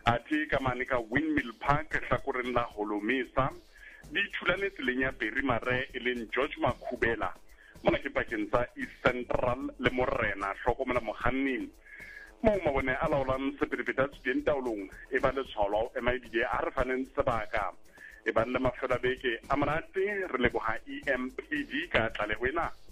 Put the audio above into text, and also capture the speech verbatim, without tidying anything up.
ati ka mane ka Windmill Park hlakoreng la Holomisa di thulane tseleng ya Perimare e leng George Makhubela mona ke pakeng tsa East Central le Morena hlokomela mokganning mo mabone a laolang sephethephethe a tswileng taolong e ba letshwalo e maebile a re faneng sebaka e ba le mafelo a beke a monate re leboha E M P D ka tlalehwena